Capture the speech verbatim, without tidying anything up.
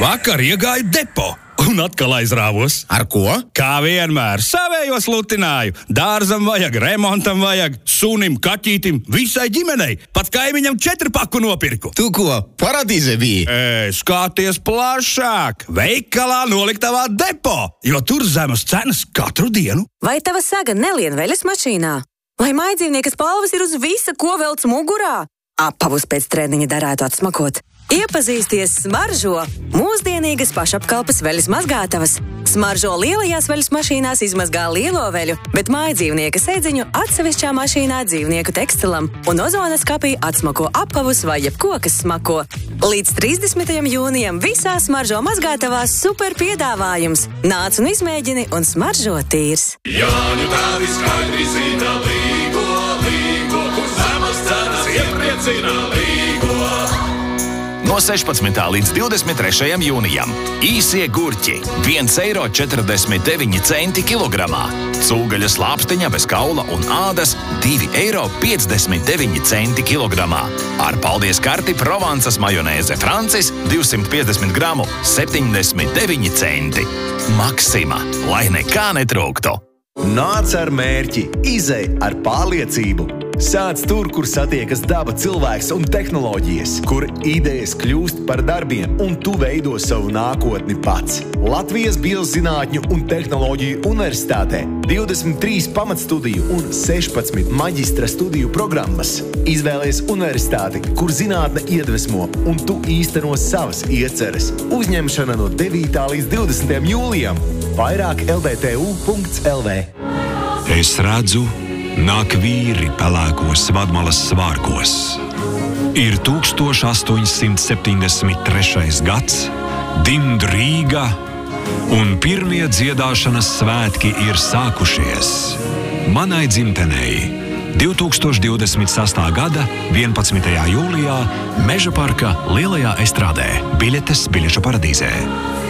Vakar iegāju depo un atkal aizrāvos. Ar ko? Kā vienmēr, savējos lutināju. Dārzam vajag, remontam vajag, sunim, kaķītim, visai ģimenei. Pat kaimiņam četrpaku nopirku. Tu ko, paradīze biji? E, skaties plašāk. Veikalā noliktavā depo, jo tur zemes cenas katru dienu. Vai tava saga nelien veļas mašīnā? Vai mājdzīvniekas palvas ir uz visa, ko velc mugurā? Apavus pēc treniņa darētu atsmakot. Iepazīsties Smaržo! Mūsdienīgas pašapkalpes veļas mazgātavas. Smaržo lielajās veļas mašīnās izmazgā lielo veļu, bet mājdzīvnieka sēdziņu atsevišķā mašīnā dzīvnieku tekstilam un ozonas kapī atsmako apavus vai jebko, kas smako. Līdz trīsdesmitajam jūnijam visā Smaržo mazgātavās super piedāvājums. Nāc un izmēģini un Smaržo tīrs. Jāņu tādi skaidri zina līgo, līgo, kur zemes cenas iepriecina līgo. No sešpadsmitā līdz divdesmit trešajam jūnijam īsie gurķi viens eiro četrdesmit deviņi centi kilogramā. Cūgaļa slāpstiņa bez kaula un ādas divi eiro piecdesmit deviņi centi kilogramā. Ar paldies karti Provansas majonēze Francis divsimt piecdesmit gramu septiņdesmit deviņi centi. Maksima, lai nekā netrūktu. Nāc ar mērķi, izej ar pārliecību. Sāc tur, kur satiekas daba, cilvēks un tehnoloģijas, kur idejas kļūst par darbiem un tu veido savu nākotni pats. Latvijas Biozinātņu un tehnoloģiju universitātē divdesmit trīs pamatstudiju un sešpadsmit maģistra studiju programmas. Izvēlies universitāti, kur zinātne iedvesmo un tu īsteno savas ieceres. Uzņemšana no devītā līdz divdesmitajam jūlijam. Vairāk L B T U punkts L V. Es redzu, nāk vīri pelēkos vadmalas svārkos. Ir tūkstoš astoņsimt septiņdesmit trešais gads, dimd Rīga, un pirmie dziedāšanas svētki ir sākušies. Manai dzimtenei divi tūkstoši divdesmit sestā gada vienpadsmitajā jūlijā Meža parka lielajā estrādē. Biļetes biļešu paradīzē.